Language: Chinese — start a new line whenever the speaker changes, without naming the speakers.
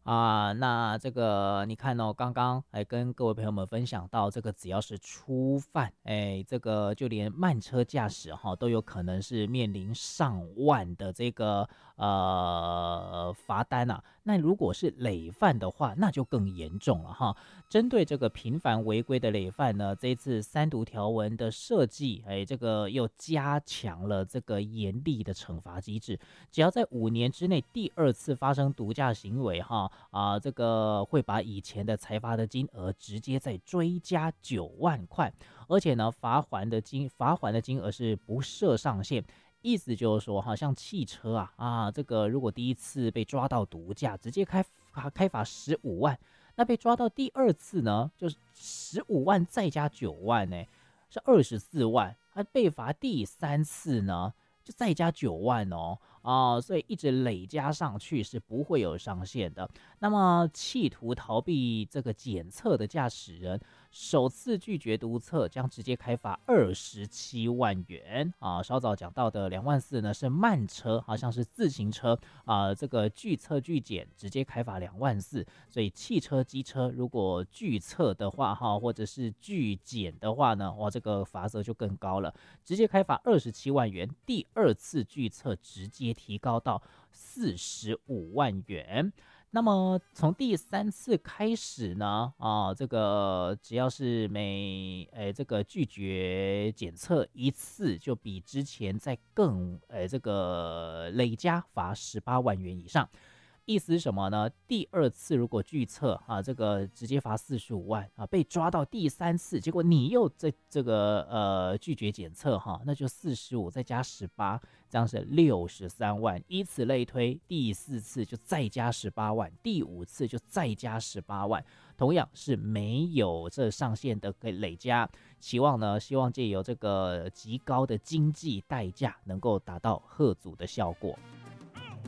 那这个你看哦，刚刚还跟各位朋友们分享到，这个只要是初犯，这个就连慢车驾驶都有可能是面临上万的这个罚单啊。那如果是累犯的话，那就更严重了哈。针对这个频繁违规的累犯呢，这一次三读条文的设计，这个又加强了这个严厉的惩罚机制，只要在5年之内第二次发生毒驾行为这个会把以前的裁罚的金额直接再追加9万块，而且呢，罚款的金额是不设上限。意思就是说，像汽车这个如果第一次被抓到毒驾，直接开罚15万，那被抓到第二次呢，就是15万再加9万呢，是24万。被罚第3次呢，就再加9万所以一直累加上去是不会有上限的。那么企图逃避这个检测的驾驶人，首次拒绝督测将直接开罚27万元稍早讲到的2万4呢是慢车像是自行车这个拒测拒检直接开罚2万4，所以汽车机车如果拒测的话或者是拒检的话呢，哇，这个罚则就更高了，直接开罚27万元，第二次拒测直接提高到45万元。那么从第3次开始呢，这个只要是这个拒绝检测1次，就比之前再更这个累加罚18万元以上。意思是什么呢？第二次如果拒测这个直接罚45万被抓到第3次，结果你又这个拒绝检测那就45再加18，这样是63万。以此类推，第4次就再加18万，第5次就再加18万，同样是没有这上限的累加。希望借由这个极高的经济代价，能够达到吓阻的效果。